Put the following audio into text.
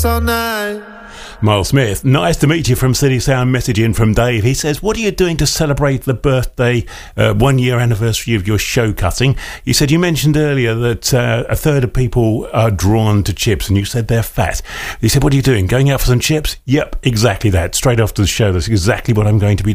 all night. Miles Smith, nice to meet you from City Sound. Message in from Dave. He says, what are you doing to celebrate the birthday 1 year anniversary of your show cutting? You said you mentioned earlier that a third of people are drawn to chips, and you said they're fat. He said, what are you doing? Going out for some chips? Yep, exactly that. Straight after the show, that's exactly what I'm going to be